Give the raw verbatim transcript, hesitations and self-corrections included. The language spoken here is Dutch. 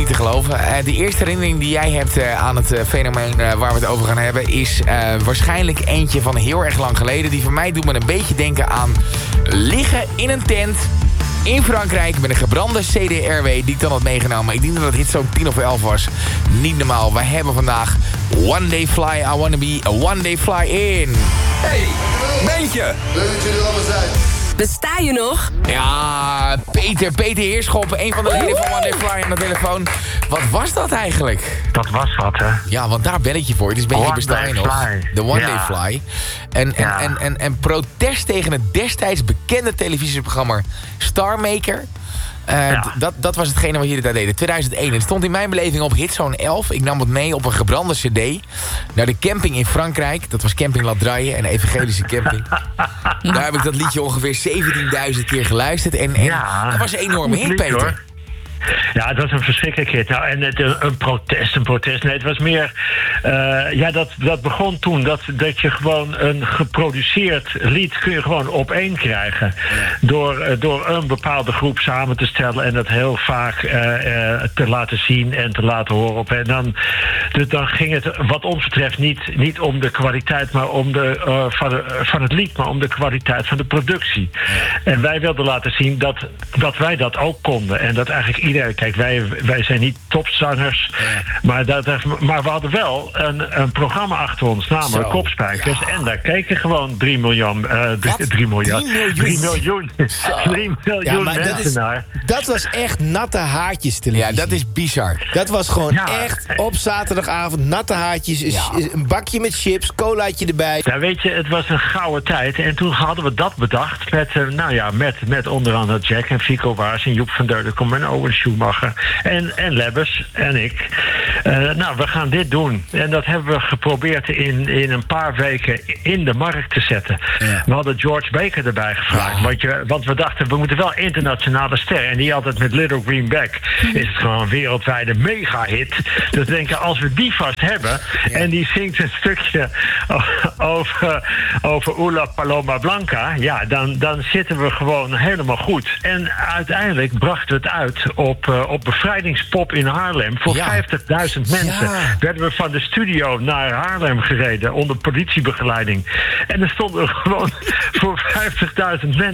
niet te geloven. Uh, de eerste herinnering die jij hebt uh, aan het uh, fenomeen uh, waar we het over gaan hebben... is uh, waarschijnlijk eentje van heel erg lang geleden. Die voor mij doet me een beetje denken aan liggen in een tent... in Frankrijk met een gebrande C D R W die ik dan had meegenomen. Ik denk dat het hit zo'n tien of elf was. Niet normaal. Wij hebben vandaag One Day Fly, I Wanna Be a One Day Fly In. Hey, Beentje. Leuk dat jullie er allemaal zijn. Besta je nog? Ja, Peter, Peter Heerschop, een van de leden van One Day Fly aan de telefoon. Wat was dat eigenlijk? Dat was wat, hè? Ja, want daar ben ik je voor. Het is een beetje One besta je Day nog. Fly. De One Ja. Day Fly. En, en, Ja. en, en, en protest tegen het destijds bekende televisieprogramma Star Maker. Uh, Ja. d- dat, dat was hetgene wat jullie daar deden. tweeduizend één. Het stond in mijn beleving op Hitzone elf. Ik nam het mee op een gebrande cd. Naar de camping in Frankrijk. Dat was Camping La Draille, een evangelische camping. Daar heb ik dat liedje ongeveer zeventienduizend keer geluisterd. En, en Ja, dat was een enorme goed hit, lied, Peter. hoor. Ja, het was een verschrikkelijk hit. Nou, en het, een, een protest, een protest. Nee, het was meer... Uh, ja, dat, dat begon toen. Dat, dat je gewoon een geproduceerd lied kun je gewoon op één krijgen. Door, uh, door een bepaalde groep samen te stellen... en dat heel vaak uh, uh, te laten zien en te laten horen. Op. En dan, dus dan ging het wat ons betreft niet, niet om de kwaliteit... maar om de, uh, van, de, van het lied, maar om de kwaliteit van de productie. En wij wilden laten zien dat, dat wij dat ook konden. En dat eigenlijk iedereen... Kijk, wij, wij zijn niet topzangers, ja. maar, dat, maar we hadden wel een, een programma achter ons, namelijk Zo, Kopspijkers. ja. En daar keken gewoon drie miljoen, uh, drie, drie miljard, drie miljoen, drie miljoen Ja, maar dat mensen is, naar. dat was echt natte haartjes televisie. Ja, dat is bizar. Dat was gewoon Ja. echt op zaterdagavond natte haartjes, Ja. een bakje met chips, colaatje erbij. Ja, weet je, het was een gouden tijd. En toen hadden we dat bedacht met, uh, nou ja, met, met onder andere Jack en Fico Waars en Joep van Deudekom en Owen Schumacher en, en Lebbes en ik. Uh, nou, we gaan dit doen. En dat hebben we geprobeerd in, in een paar weken in de markt te zetten. Ja. We hadden George Baker erbij gevraagd. Ja. Want, je, want we dachten, we moeten wel internationale sterren. En die altijd met Little Green Back is het gewoon een wereldwijde mega-hit. Dus we denken, als we die vast hebben... Ja. en die zingt een stukje over, over Ula Paloma Blanca... ja, dan, dan zitten we gewoon helemaal goed. En uiteindelijk brachten we het uit op, uh, op Bevrijdingspop in Haarlem. Voor Ja. vijftigduizend mensen Ja. werden we van de studio naar Haarlem gereden... onder politiebegeleiding. En er stonden we gewoon voor vijftigduizend mensen...